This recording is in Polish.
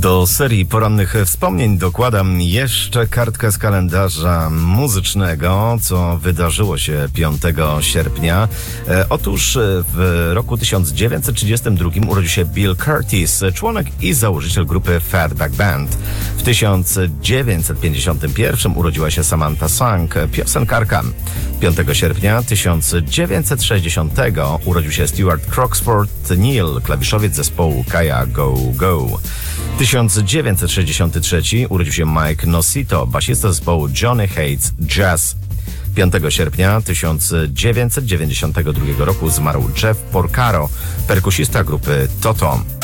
Do serii porannych wspomnień dokładam jeszcze kartkę z kalendarza muzycznego, co wydarzyło się 5 sierpnia. Otóż w roku 1932 urodził się Bill Curtis, członek i założyciel grupy Fatback Band. W 1951 urodziła się Samantha Song, piosenkarka. 5 sierpnia 1960 urodził się Stuart Croxford Neal, klawiszowiec zespołu Kaya Go Go. 1963 urodził się Mike Nosito, basista zespołu Johnny Hates Jazz. 5 sierpnia 1992 roku zmarł Jeff Porcaro, perkusista grupy Toto.